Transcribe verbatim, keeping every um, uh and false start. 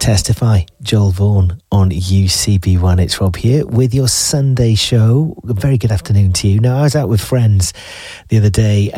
Testify, Joel Vaughan on U C B one. It's Rob here with your Sunday show. A very good afternoon to you. Now, I was out with friends the other day